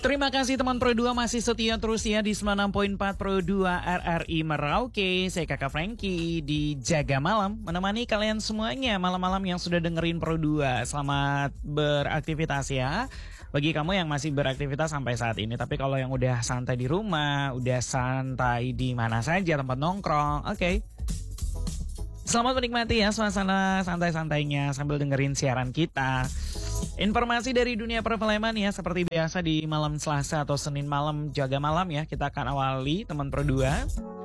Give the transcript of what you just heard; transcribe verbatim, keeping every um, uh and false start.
Terima kasih teman Pro dua masih setia terus ya di sembilan puluh enam koma empat Pro dua R R I Merauke. Saya Kakak Frankie di Jaga Malam menemani kalian semuanya malam-malam yang sudah dengerin Pro dua. Selamat beraktivitas ya. Bagi kamu yang masih beraktivitas sampai saat ini, tapi kalau yang udah santai di rumah, udah santai di mana saja tempat nongkrong, oke. Okay. Selamat menikmati ya suasana santai-santainya sambil dengerin siaran kita. Informasi dari dunia perfilman ya, seperti biasa di malam Selasa atau Senin malam Jaga Malam ya, kita akan awali teman Pro dua